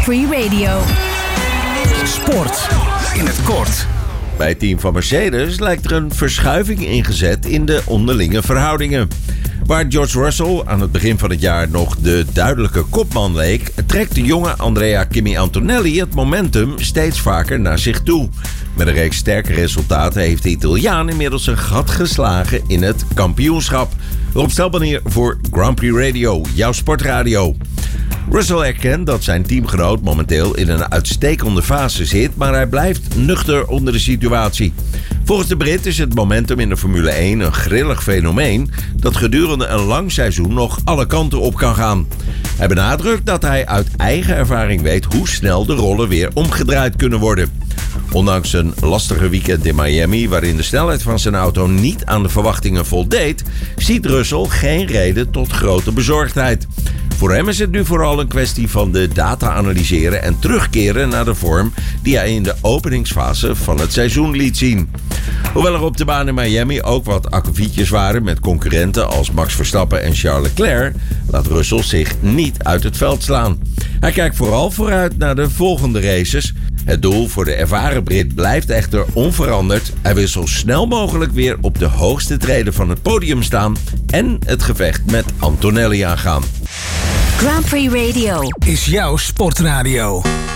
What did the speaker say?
Prix Radio. Sport in het kort. Bij het team van Mercedes lijkt er een verschuiving ingezet in de onderlinge verhoudingen. Waar George Russell aan het begin van het jaar nog de duidelijke kopman leek, trekt de jonge Andrea Kimi Antonelli het momentum steeds vaker naar zich toe. Met een reeks sterke resultaten heeft de Italiaan inmiddels een gat geslagen in het kampioenschap. Rob Stelbanier voor Grand Prix Radio, jouw sportradio. Russell erkent dat zijn teamgenoot momenteel in een uitstekende fase zit, maar hij blijft nuchter onder de situatie. Volgens de Brit is het momentum in de Formule 1 een grillig fenomeen dat gedurende een lang seizoen nog alle kanten op kan gaan. Hij benadrukt dat hij uit eigen ervaring weet hoe snel de rollen weer omgedraaid kunnen worden. Ondanks een lastige weekend in Miami, waarin de snelheid van zijn auto niet aan de verwachtingen voldeed, ziet Russell geen reden tot grote bezorgdheid. Voor hem is het nu vooral een kwestie van de data analyseren en terugkeren naar de vorm die hij in de openingsfase van het seizoen liet zien. Hoewel er op de baan in Miami ook wat akkefietjes waren met concurrenten als Max Verstappen en Charles Leclerc, laat Russell zich niet uit het veld slaan. Hij kijkt vooral vooruit naar de volgende races. Het doel voor de ervaren Brit blijft echter onveranderd. Hij wil zo snel mogelijk weer op de hoogste treden van het podium staan en het gevecht met Antonelli aangaan. Grand Prix Radio is jouw sportradio.